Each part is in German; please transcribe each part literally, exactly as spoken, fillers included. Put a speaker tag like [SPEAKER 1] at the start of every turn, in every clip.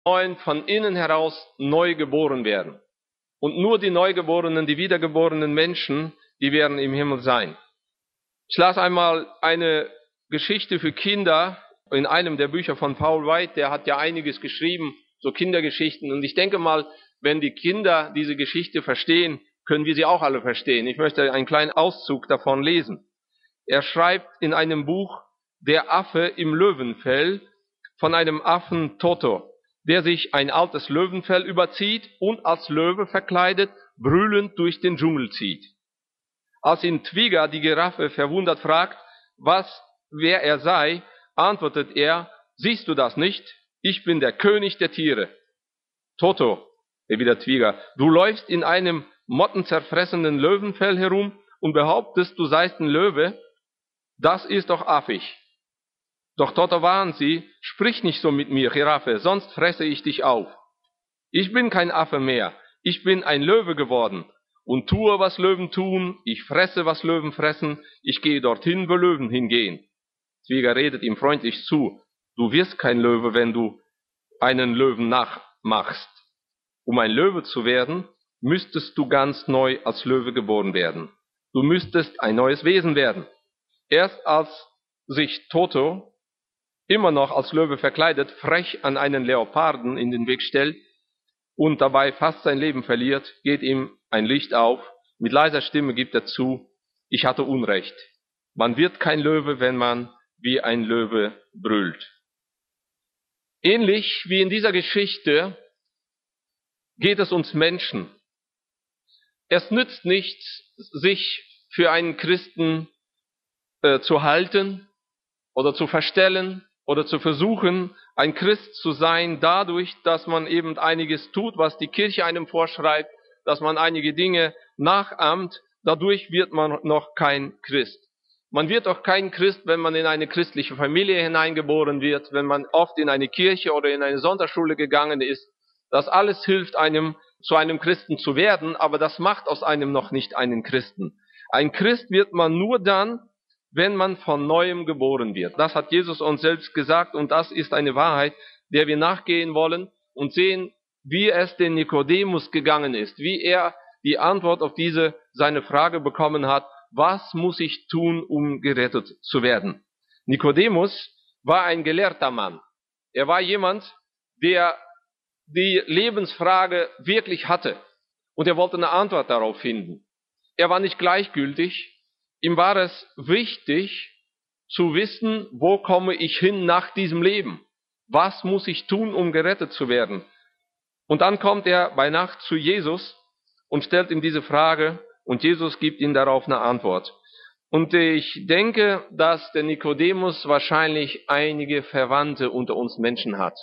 [SPEAKER 1] wollen von innen heraus neu geboren werden. Und nur die Neugeborenen, die wiedergeborenen Menschen, die werden im Himmel sein. Ich las einmal eine Geschichte für Kinder in einem der Bücher von Paul White, der hat ja einiges geschrieben, so Kindergeschichten. Und ich denke mal, wenn die Kinder diese Geschichte verstehen, können wir sie auch alle verstehen. Ich möchte einen kleinen Auszug davon lesen. Er schreibt in einem Buch Der Affe im Löwenfell von einem Affen Toto, der sich ein altes Löwenfell überzieht und als Löwe verkleidet, brüllend durch den Dschungel zieht. Als ihn Twiga, die Giraffe, verwundert fragt, was, wer er sei, antwortet er, siehst du das nicht? Ich bin der König der Tiere. Toto, erwidert Twiga, du läufst in einem mottenzerfressenen Löwenfell herum und behauptest, du seist ein Löwe? Das ist doch affig. Doch Toto warnt sie, sprich nicht so mit mir, Giraffe, sonst fresse ich dich auf. Ich bin kein Affe mehr, ich bin ein Löwe geworden und tue, was Löwen tun, ich fresse, was Löwen fressen, ich gehe dorthin, wo Löwen hingehen. Twiga redet ihm freundlich zu, du wirst kein Löwe, wenn du einen Löwen nachmachst. Um ein Löwe zu werden, müsstest du ganz neu als Löwe geboren werden. Du müsstest ein neues Wesen werden. Erst als sich Toto, immer noch als Löwe verkleidet, frech an einen Leoparden in den Weg stellt und dabei fast sein Leben verliert, geht ihm ein Licht auf. Mit leiser Stimme gibt er zu, ich hatte Unrecht. Man wird kein Löwe, wenn man wie ein Löwe brüllt. Ähnlich wie in dieser Geschichte geht es uns Menschen. Es nützt nichts, sich für einen Christen äh, zu halten oder zu verstellen oder zu versuchen, ein Christ zu sein, dadurch, dass man eben einiges tut, was die Kirche einem vorschreibt, dass man einige Dinge nachahmt, dadurch wird man noch kein Christ. Man wird auch kein Christ, wenn man in eine christliche Familie hineingeboren wird, wenn man oft in eine Kirche oder in eine Sonderschule gegangen ist. Das alles hilft einem, zu einem Christen zu werden, aber das macht aus einem noch nicht einen Christen. Ein Christ wird man nur dann, wenn man von Neuem geboren wird. Das hat Jesus uns selbst gesagt und das ist eine Wahrheit, der wir nachgehen wollen und sehen, wie es den Nikodemus gegangen ist, wie er die Antwort auf diese seine Frage bekommen hat, was muss ich tun, um gerettet zu werden? Nikodemus war ein gelehrter Mann. Er war jemand, der die Lebensfrage wirklich hatte und er wollte eine Antwort darauf finden. Er war nicht gleichgültig. Ihm war es wichtig zu wissen, wo komme ich hin nach diesem Leben? Was muss ich tun, um gerettet zu werden? Und dann kommt er bei Nacht zu Jesus und stellt ihm diese Frage und Jesus gibt ihm darauf eine Antwort. Und ich denke, dass der Nikodemus wahrscheinlich einige Verwandte unter uns Menschen hat.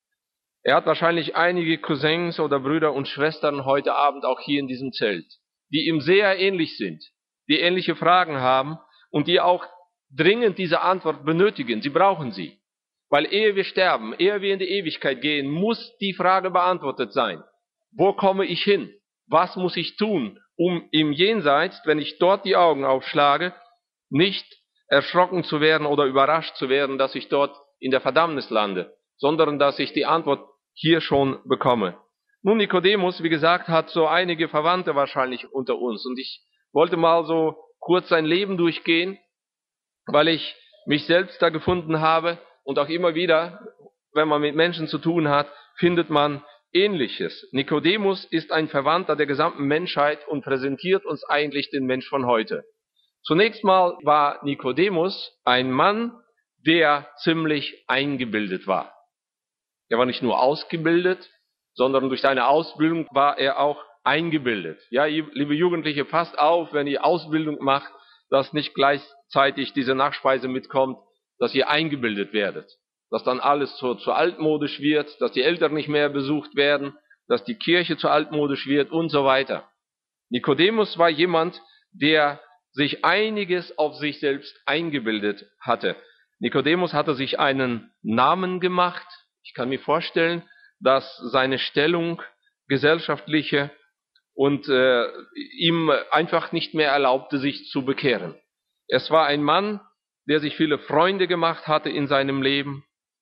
[SPEAKER 1] Er hat wahrscheinlich einige Cousins oder Brüder und Schwestern heute Abend auch hier in diesem Zelt, die ihm sehr ähnlich sind, die ähnliche Fragen haben und die auch dringend diese Antwort benötigen. Sie brauchen sie. Weil ehe wir sterben, ehe wir in die Ewigkeit gehen, muss die Frage beantwortet sein. Wo komme ich hin? Was muss ich tun, um im Jenseits, wenn ich dort die Augen aufschlage, nicht erschrocken zu werden oder überrascht zu werden, dass ich dort in der Verdammnis lande, sondern dass ich die Antwort hier schon bekomme. Nun, Nikodemus, wie gesagt, hat so einige Verwandte wahrscheinlich unter uns und ich wollte mal so kurz sein Leben durchgehen, weil ich mich selbst da gefunden habe und auch immer wieder, wenn man mit Menschen zu tun hat, findet man Ähnliches. Nikodemus ist ein Verwandter der gesamten Menschheit und präsentiert uns eigentlich den Mensch von heute. Zunächst mal war Nikodemus ein Mann, der ziemlich eingebildet war. Er war nicht nur ausgebildet, sondern durch seine Ausbildung war er auch eingebildet. Ja, liebe Jugendliche, passt auf, wenn ihr Ausbildung macht, dass nicht gleichzeitig diese Nachspeise mitkommt, dass ihr eingebildet werdet. Dass dann alles zu, zu altmodisch wird, dass die Eltern nicht mehr besucht werden, dass die Kirche zu altmodisch wird und so weiter. Nikodemus war jemand, der sich einiges auf sich selbst eingebildet hatte. Nikodemus hatte sich einen Namen gemacht. Ich kann mir vorstellen, dass seine Stellung gesellschaftliche und äh, ihm einfach nicht mehr erlaubte, sich zu bekehren. Es war ein Mann, der sich viele Freunde gemacht hatte in seinem Leben.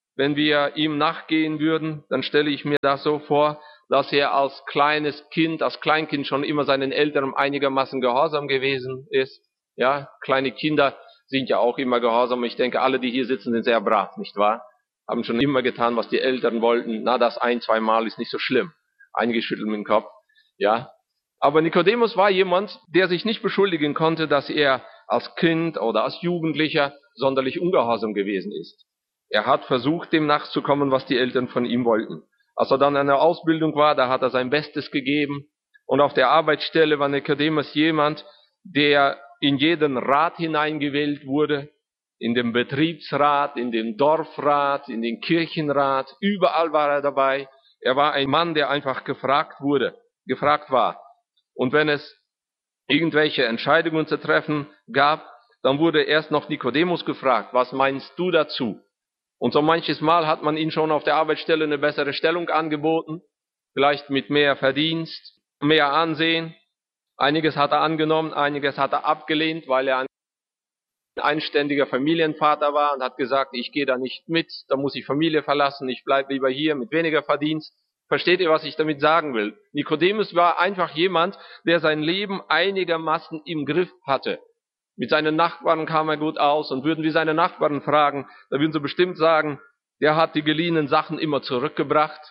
[SPEAKER 1] wenn wir ihm nachgehen würden, dann stelle ich mir das so vor, dass er als kleines Kind, als Kleinkind schon immer seinen Eltern einigermaßen gehorsam gewesen ist. Ja, kleine Kinder sind ja auch immer gehorsam. Ich denke, alle, die hier sitzen, sind sehr brav, nicht wahr? Haben schon immer getan, was die Eltern wollten. Na, das ein, zwei Mal ist nicht so schlimm. Einige schütteln den Kopf, ja. Aber Nikodemus war jemand, der sich nicht beschuldigen konnte, dass er als Kind oder als Jugendlicher sonderlich ungehorsam gewesen ist. Er hat versucht, dem nachzukommen, was die Eltern von ihm wollten. Als er dann in der Ausbildung war, da hat er sein Bestes gegeben. Und auf der Arbeitsstelle war Nikodemus jemand, der in jeden Rat hineingewählt wurde. In den Betriebsrat, in den Dorfrat, in den Kirchenrat. Überall war er dabei. Er war ein Mann, der einfach gefragt wurde, gefragt war. Und wenn es irgendwelche Entscheidungen zu treffen gab, dann wurde erst noch Nikodemus gefragt, was meinst du dazu? Und so manches Mal hat man ihm schon auf der Arbeitsstelle eine bessere Stellung angeboten, vielleicht mit mehr Verdienst, mehr Ansehen. Einiges hat er angenommen, einiges hat er abgelehnt, weil er ein einständiger Familienvater war und hat gesagt, ich gehe da nicht mit, da muss ich Familie verlassen, ich bleibe lieber hier mit weniger Verdienst. Versteht ihr, was ich damit sagen will? Nikodemus war einfach jemand, der sein Leben einigermaßen im Griff hatte. Mit seinen Nachbarn kam er gut aus, und würden wir seine Nachbarn fragen, da würden sie bestimmt sagen, der hat die geliehenen Sachen immer zurückgebracht.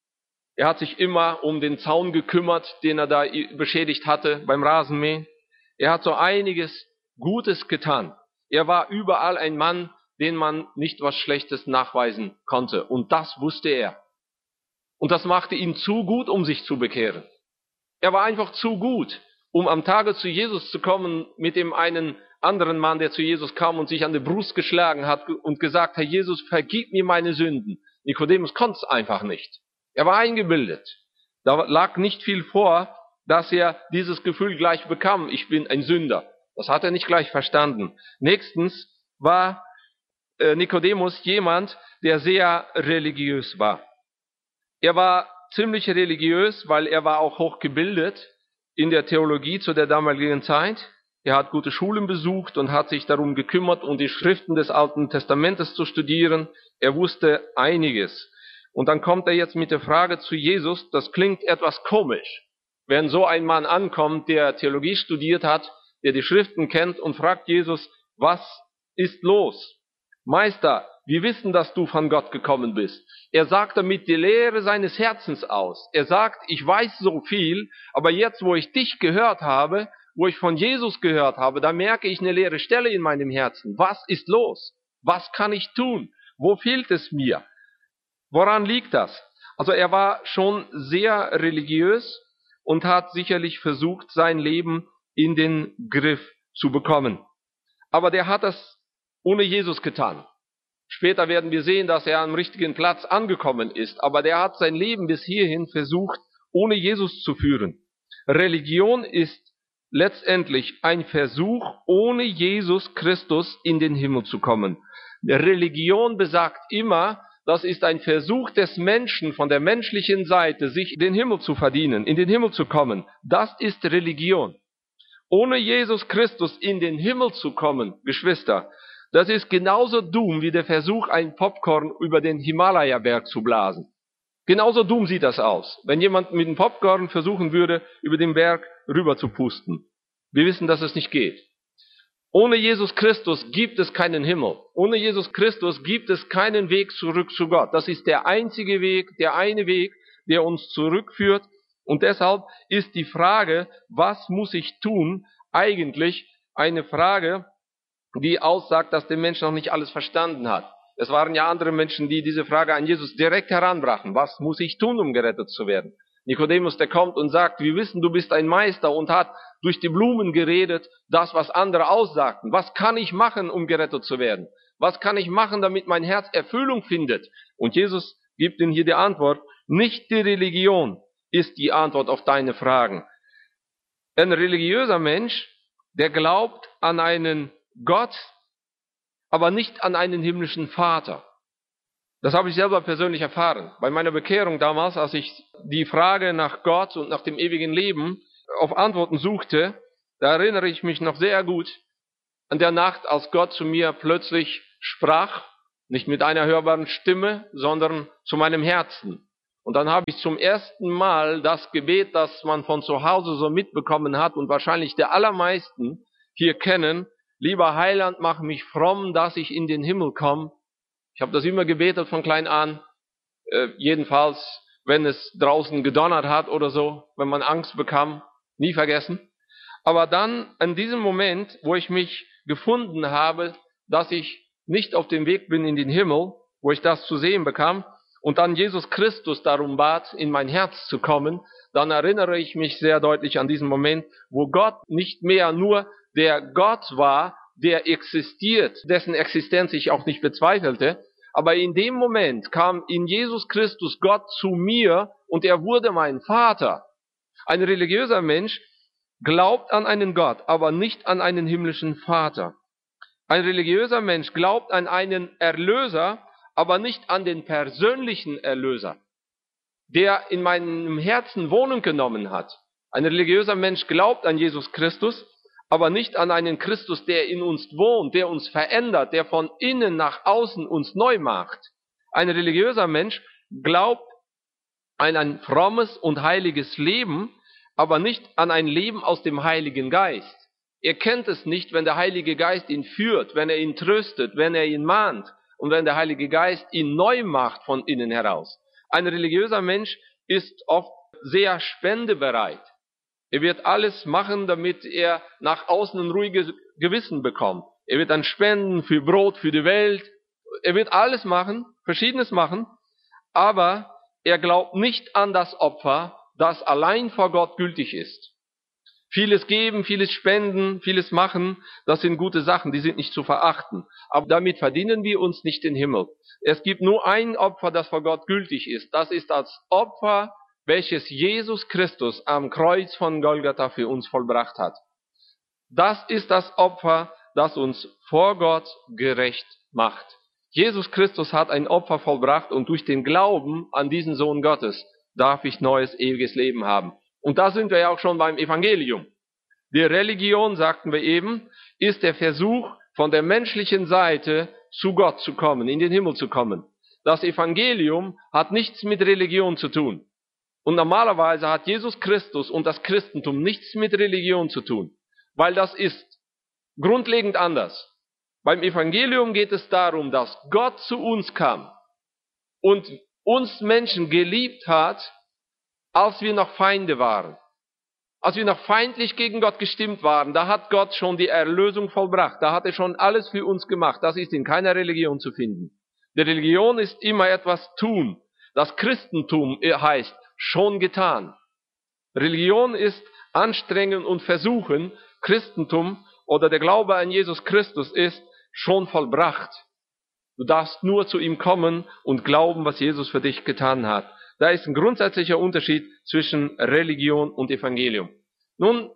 [SPEAKER 1] Er hat sich immer um den Zaun gekümmert, den er da beschädigt hatte beim Rasenmähen. Er hat so einiges Gutes getan. Er war überall ein Mann, den man nicht was Schlechtes nachweisen konnte. Und das wusste er. Und das machte ihn zu gut, um sich zu bekehren. Er war einfach zu gut, um am Tage zu Jesus zu kommen mit dem einen anderen Mann, der zu Jesus kam und sich an die Brust geschlagen hat und gesagt, Herr Jesus, vergib mir meine Sünden. Nikodemus konnte es einfach nicht. Er war eingebildet. Da lag nicht viel vor, dass er dieses Gefühl gleich bekam, ich bin ein Sünder. Das hat er nicht gleich verstanden. Nächstens war äh, Nikodemus jemand, der sehr religiös war. Er war ziemlich religiös, weil er war auch hochgebildet in der Theologie zu der damaligen Zeit. Er hat gute Schulen besucht und hat sich darum gekümmert, um die Schriften des Alten Testamentes zu studieren. Er wusste einiges. Und dann kommt er jetzt mit der Frage zu Jesus, das klingt etwas komisch, wenn so ein Mann ankommt, der Theologie studiert hat, der die Schriften kennt und fragt Jesus, was ist los? Meister, wir wissen, dass du von Gott gekommen bist. Er sagt damit die Lehre seines Herzens aus. Er sagt, ich weiß so viel, aber jetzt, wo ich dich gehört habe, wo ich von Jesus gehört habe, da merke ich eine leere Stelle in meinem Herzen. Was ist los? Was kann ich tun? Wo fehlt es mir? Woran liegt das? Also er war schon sehr religiös und hat sicherlich versucht, sein Leben in den Griff zu bekommen. Aber der hat das ohne Jesus getan. Später werden wir sehen, dass er am richtigen Platz angekommen ist, aber der hat sein Leben bis hierhin versucht, ohne Jesus zu führen. Religion ist letztendlich ein Versuch, ohne Jesus Christus in den Himmel zu kommen. Religion besagt immer, das ist ein Versuch des Menschen von der menschlichen Seite, sich den Himmel zu verdienen, in den Himmel zu kommen. Das ist Religion. Ohne Jesus Christus in den Himmel zu kommen, Geschwister, das ist genauso dumm wie der Versuch, ein Popcorn über den Himalaya-Berg zu blasen. Genauso dumm sieht das aus, wenn jemand mit dem Popcorn versuchen würde, über den Berg rüber zu pusten. Wir wissen, dass es nicht geht. Ohne Jesus Christus gibt es keinen Himmel. Ohne Jesus Christus gibt es keinen Weg zurück zu Gott. Das ist der einzige Weg, der eine Weg, der uns zurückführt. Und deshalb ist die Frage, was muss ich tun, eigentlich eine Frage, die aussagt, dass der Mensch noch nicht alles verstanden hat. Es waren ja andere Menschen, die diese Frage an Jesus direkt heranbrachten. Was muss ich tun, um gerettet zu werden? Nikodemus, der kommt und sagt, wir wissen, du bist ein Meister, und hat durch die Blumen geredet, das, was andere aussagten. Was kann ich machen, um gerettet zu werden? Was kann ich machen, damit mein Herz Erfüllung findet? Und Jesus gibt ihnen hier die Antwort, nicht die Religion ist die Antwort auf deine Fragen. Ein religiöser Mensch, der glaubt an einen Gott, aber nicht an einen himmlischen Vater. Das habe ich selber persönlich erfahren. Bei meiner Bekehrung damals, als ich die Frage nach Gott und nach dem ewigen Leben auf Antworten suchte, da erinnere ich mich noch sehr gut an der Nacht, als Gott zu mir plötzlich sprach Nicht mit einer hörbaren Stimme, sondern zu meinem Herzen. Und dann habe ich zum ersten Mal das Gebet, das man von zu Hause so mitbekommen hat und wahrscheinlich der allermeisten hier kennen: Lieber Heiland, mach mich fromm, dass ich in den Himmel komme. Ich habe das immer gebetet von klein an, äh, jedenfalls wenn es draußen gedonnert hat oder so, wenn man Angst bekam, nie vergessen. Aber dann, in diesem Moment, wo ich mich gefunden habe, dass ich nicht auf dem Weg bin in den Himmel, wo ich das zu sehen bekam, und dann Jesus Christus darum bat, in mein Herz zu kommen, dann erinnere ich mich sehr deutlich an diesen Moment, wo Gott nicht mehr nur der Gott war, der existiert, dessen Existenz ich auch nicht bezweifelte, aber in dem Moment kam in Jesus Christus Gott zu mir und er wurde mein Vater. Ein religiöser Mensch glaubt an einen Gott, aber nicht an einen himmlischen Vater. Ein religiöser Mensch glaubt an einen Erlöser, aber nicht an den persönlichen Erlöser, der in meinem Herzen Wohnung genommen hat. Ein religiöser Mensch glaubt an Jesus Christus, aber nicht an einen Christus, der in uns wohnt, der uns verändert, der von innen nach außen uns neu macht. Ein religiöser Mensch glaubt an ein frommes und heiliges Leben, aber nicht an ein Leben aus dem Heiligen Geist. Er kennt es nicht, wenn der Heilige Geist ihn führt, wenn er ihn tröstet, wenn er ihn mahnt und wenn der Heilige Geist ihn neu macht von innen heraus. Ein religiöser Mensch ist oft sehr spendebereit. Er wird alles machen, damit er nach außen ein ruhiges Gewissen bekommt. Er wird dann spenden für Brot, für die Welt. Er wird alles machen, Verschiedenes machen, aber er glaubt nicht an das Opfer, das allein vor Gott gültig ist. Vieles geben, vieles spenden, vieles machen, das sind gute Sachen, die sind nicht zu verachten. Aber damit verdienen wir uns nicht den Himmel. Es gibt nur ein Opfer, das vor Gott gültig ist. Das ist das Opfer, welches Jesus Christus am Kreuz von Golgatha für uns vollbracht hat. Das ist das Opfer, das uns vor Gott gerecht macht. Jesus Christus hat ein Opfer vollbracht und durch den Glauben an diesen Sohn Gottes darf ich neues, ewiges Leben haben. Und da sind wir ja auch schon beim Evangelium. Die Religion, sagten wir eben, ist der Versuch, von der menschlichen Seite zu Gott zu kommen, in den Himmel zu kommen. Das Evangelium hat nichts mit Religion zu tun. Und normalerweise hat Jesus Christus und das Christentum nichts mit Religion zu tun, weil das ist grundlegend anders. Beim Evangelium geht es darum, dass Gott zu uns kam und uns Menschen geliebt hat, als wir noch Feinde waren. Als wir noch feindlich gegen Gott gestimmt waren, da hat Gott schon die Erlösung vollbracht. Da hat er schon alles für uns gemacht. Das ist in keiner Religion zu finden. Die Religion ist immer etwas tun. Das Christentum heißt schon getan. Religion ist Anstrengen und Versuchen. Christentum oder der Glaube an Jesus Christus ist schon vollbracht. Du darfst nur zu ihm kommen und glauben, was Jesus für dich getan hat. Da ist ein grundsätzlicher Unterschied zwischen Religion und Evangelium. Nun,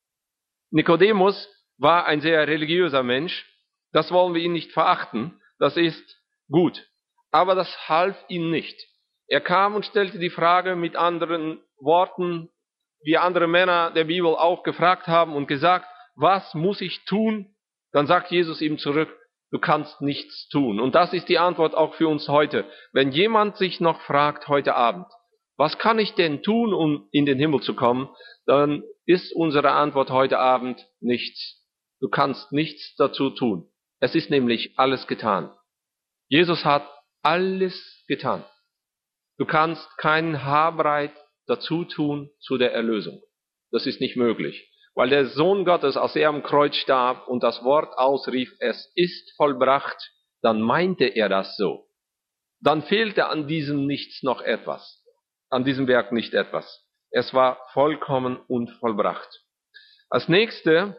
[SPEAKER 1] Nikodemus war ein sehr religiöser Mensch. Das wollen wir ihn nicht verachten. Das ist gut. Aber das half ihm nicht. Er kam und stellte die Frage mit anderen Worten, wie andere Männer der Bibel auch gefragt haben und gesagt, was muss ich tun? Dann sagt Jesus ihm zurück, du kannst nichts tun. Und das ist die Antwort auch für uns heute. Wenn jemand sich noch fragt heute Abend, was kann ich denn tun, um in den Himmel zu kommen, dann ist unsere Antwort heute Abend nichts. Du kannst nichts dazu tun. Es ist nämlich alles getan. Jesus hat alles getan. Du kannst keinen Haarbreit dazu tun zu der Erlösung. Das ist nicht möglich. Weil der Sohn Gottes, als er am Kreuz starb und das Wort ausrief, es ist vollbracht, dann meinte er das so. Dann fehlte an diesem Nichts noch etwas. An diesem Werk nicht etwas. Es war vollkommen und vollbracht. Als nächste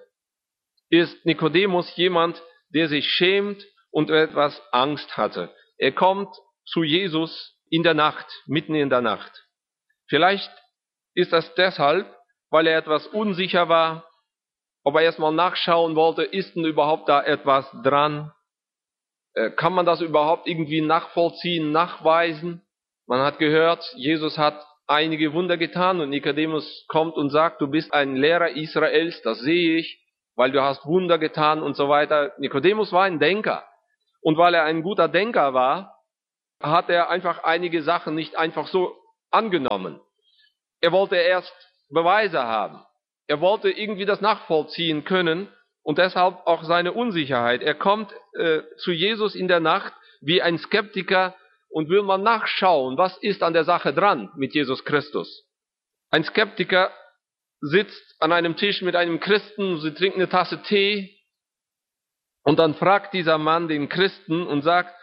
[SPEAKER 1] ist Nikodemus jemand, der sich schämt und etwas Angst hatte. Er kommt zu Jesus in der Nacht, mitten in der Nacht. Vielleicht ist das deshalb, weil er etwas unsicher war, ob er erstmal nachschauen wollte, ist denn überhaupt da etwas dran? Äh, kann man das überhaupt irgendwie nachvollziehen, nachweisen? Man hat gehört, Jesus hat einige Wunder getan und Nikodemus kommt und sagt, du bist ein Lehrer Israels, das sehe ich, weil du hast Wunder getan und so weiter. Nikodemus war ein Denker. Und weil er ein guter Denker war, hat er einfach einige Sachen nicht einfach so angenommen. Er wollte erst Beweise haben. Er wollte irgendwie das nachvollziehen können und deshalb auch seine Unsicherheit. Er kommt äh, zu Jesus in der Nacht wie ein Skeptiker und will mal nachschauen, was ist an der Sache dran mit Jesus Christus. Ein Skeptiker sitzt an einem Tisch mit einem Christen, sie trinken eine Tasse Tee und dann fragt dieser Mann den Christen und sagt,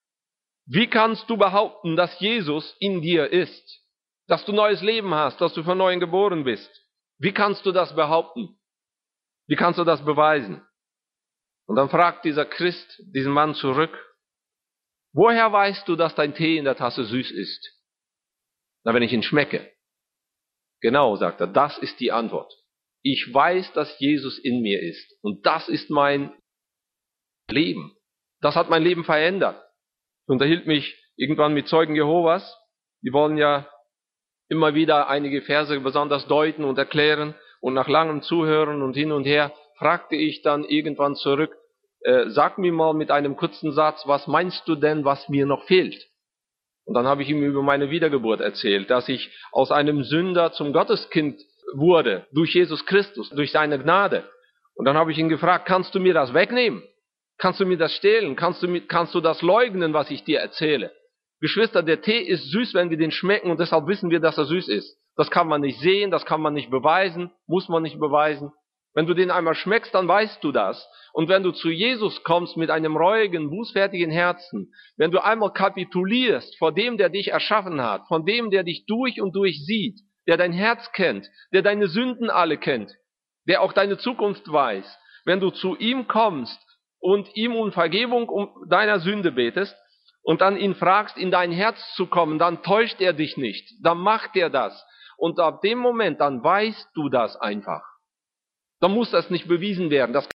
[SPEAKER 1] wie kannst du behaupten, dass Jesus in dir ist? Dass du neues Leben hast, dass du von neuem geboren bist? Wie kannst du das behaupten? Wie kannst du das beweisen? Und dann fragt dieser Christ diesen Mann zurück, woher weißt du, dass dein Tee in der Tasse süß ist? Na, wenn ich ihn schmecke. Genau, sagt er, das ist die Antwort. Ich weiß, dass Jesus in mir ist. Und das ist mein Leben. Das hat mein Leben verändert. Ich unterhielt mich irgendwann mit Zeugen Jehovas. Die wollen ja immer wieder einige Verse besonders deuten und erklären. Und nach langem Zuhören und hin und her fragte ich dann irgendwann zurück, äh, sag mir mal mit einem kurzen Satz, was meinst du denn, was mir noch fehlt? Und dann habe ich ihm über meine Wiedergeburt erzählt, dass ich aus einem Sünder zum Gotteskind wurde, durch Jesus Christus, durch seine Gnade. Und dann habe ich ihn gefragt, kannst du mir das wegnehmen? Kannst du mir das stehlen? Kannst du, mir, kannst du das leugnen, was ich dir erzähle? Geschwister, der Tee ist süß, wenn wir den schmecken und deshalb wissen wir, dass er süß ist. Das kann man nicht sehen, das kann man nicht beweisen, muss man nicht beweisen. Wenn du den einmal schmeckst, dann weißt du das. Und wenn du zu Jesus kommst mit einem reuigen, bußfertigen Herzen, wenn du einmal kapitulierst vor dem, der dich erschaffen hat, von dem, der dich durch und durch sieht, der dein Herz kennt, der deine Sünden alle kennt, der auch deine Zukunft weiß, wenn du zu ihm kommst und ihm um Vergebung um deiner Sünde betest und dann ihn fragst, in dein Herz zu kommen, dann täuscht er dich nicht, dann macht er das. Und ab dem Moment, dann weißt du das einfach. Dann muss das nicht bewiesen werden. Das